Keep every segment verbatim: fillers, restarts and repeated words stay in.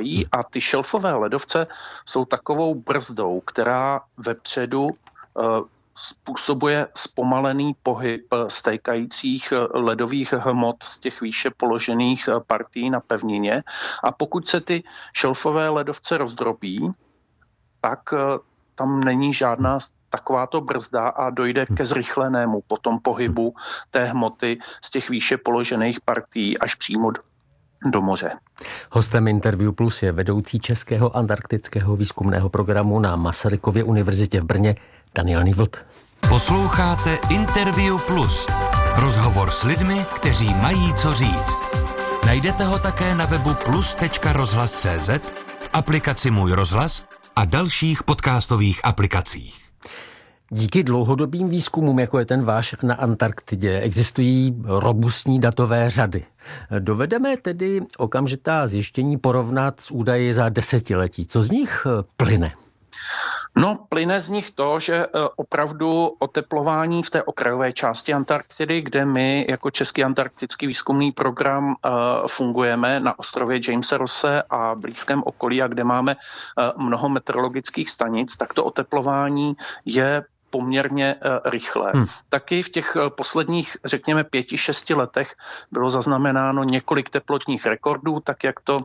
stávají a ty šelfové ledovce jsou takovou brzdou, která vepředu způsobuje zpomalený pohyb stékajících ledových hmot z těch výše položených partií na pevnině a pokud se ty šelfové ledovce rozdrobí, tak tam není žádná takováto brzda a dojde ke zrychlenému potom pohybu té hmoty z těch výše položených partií až přímo do, do moře. Hostem Interview Plus je vedoucí Českého antarktického výzkumného programu na Masarykově univerzitě v Brně Daniel Nývlt. Posloucháte Interview Plus. Rozhovor s lidmi, kteří mají co říct. Najdete ho také na webu plus tečka rozhlas tečka cé zet, v aplikaci Můj rozhlas a dalších podcastových aplikacích. Díky dlouhodobým výzkumům, jako je ten váš na Antarktidě, existují robustní datové řady. Dovedeme tedy okamžitá zjištění porovnat s údaji za desetiletí. Co z nich plyne? No, plyne z nich to, že opravdu oteplování v té okrajové části Antarktidy, kde my jako Český antarktický výzkumný program fungujeme na ostrově Jamese Rosse a blízkém okolí, a kde máme mnoho meteorologických stanic, tak to oteplování je poměrně rychlé. Hmm. Taky v těch posledních, řekněme, pěti, šesti letech bylo zaznamenáno několik teplotních rekordů, tak jak to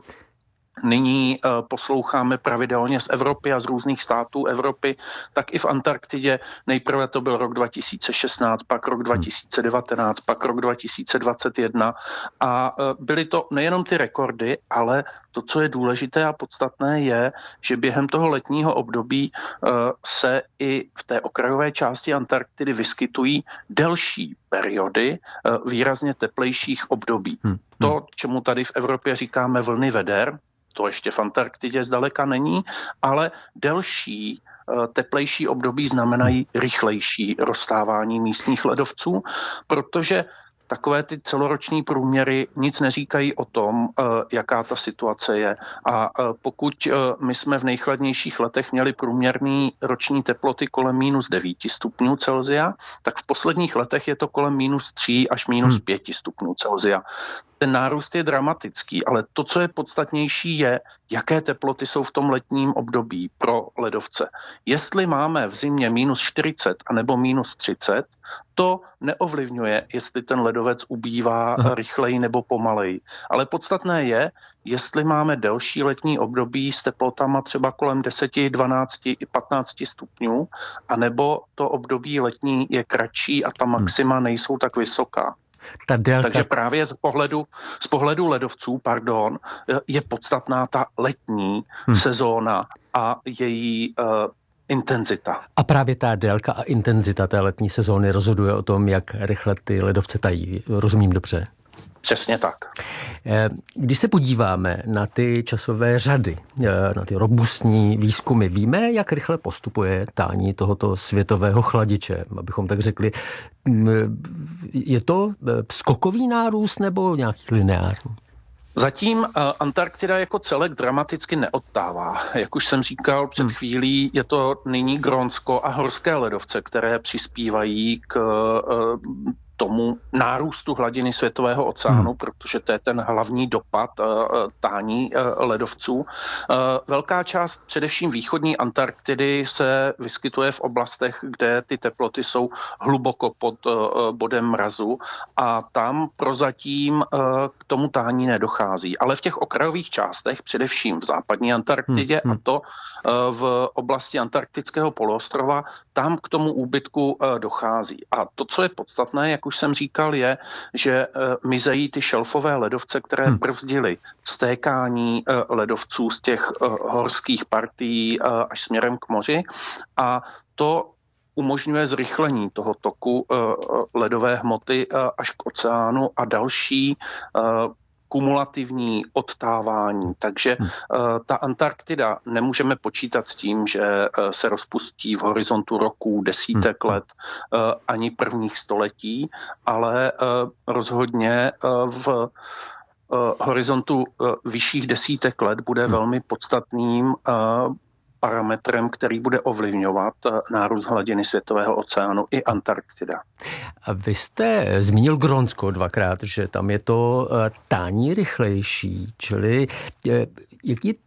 nyní posloucháme pravidelně z Evropy a z různých států Evropy, tak i v Antarktidě. Nejprve to byl rok dva tisíce šestnáct, pak rok dva tisíce devatenáct, pak rok dva tisíce dvacet jedna a byly to nejenom ty rekordy, ale to, co je důležité a podstatné, je, že během toho letního období se i v té okrajové části Antarktidy vyskytují delší periody výrazně teplejších období. Hmm. To, čemu tady v Evropě říkáme vlny veder, to ještě v Antarktidě zdaleka není, ale delší teplejší období znamenají rychlejší roztávání místních ledovců, protože takové ty celoroční průměry nic neříkají o tom, jaká ta situace je. A pokud my jsme v nejchladnějších letech měli průměrný roční teploty kolem minus devět stupňů Celsia, tak v posledních letech je to kolem minus tři až minus pět stupňů Celsia. Ten nárůst je dramatický, ale to, co je podstatnější, je, jaké teploty jsou v tom letním období pro ledovce. Jestli máme v zimě minus čtyřicet anebo minus třicet, to neovlivňuje, jestli ten ledovec ubývá Aha. rychleji nebo pomaleji. Ale podstatné je, jestli máme delší letní období s teplotama třeba kolem deset, dvanáct i patnáct stupňů, anebo to období letní je kratší a ta maxima nejsou tak vysoká. Ta délka... Takže právě z pohledu, z pohledu ledovců, pardon, je podstatná ta letní hmm. sezóna a její uh, intenzita. A právě ta délka a intenzita té letní sezóny rozhoduje o tom, jak rychle ty ledovce tají. Rozumím dobře? Přesně tak. Když se podíváme na ty časové řady, na ty robustní výzkumy, víme, jak rychle postupuje tání tohoto světového chladiče, abychom tak řekli. Je to skokový nárůst nebo nějaký lineární? Zatím Antarktida jako celek dramaticky neodtává. Jak už jsem říkal před chvílí, je to nyní Grónsko a horské ledovce, které přispívají k tomu nárůstu hladiny světového oceánu, hmm. protože to je ten hlavní dopad uh, tání uh, ledovců. Uh, velká část především východní Antarktidy se vyskytuje v oblastech, kde ty teploty jsou hluboko pod uh, bodem mrazu a tam prozatím uh, k tomu tání nedochází. Ale v těch okrajových částech, především v západní Antarktidě hmm. a to uh, v oblasti antarktického poloostrova, tam k tomu úbytku uh, dochází. A to, co je podstatné, jak už jsem říkal, je, že uh, mizejí ty šelfové ledovce, které hmm. brzdily stékání uh, ledovců z těch uh, horských partií uh, až směrem k moři a to umožňuje zrychlení toho toku uh, ledové hmoty uh, až k oceánu a další uh, kumulativní odtávání. Takže uh, ta Antarktida nemůžeme počítat s tím, že uh, se rozpustí v horizontu roků, desítek let, uh, ani prvních století, ale uh, rozhodně uh, v uh, horizontu uh, vyšších desítek let bude velmi podstatným uh, parametrem, který bude ovlivňovat nárůst hladiny světového oceánu i Antarktida. A vy jste zmínil Grónsko dvakrát, že tam je to tání rychlejší, čili jaký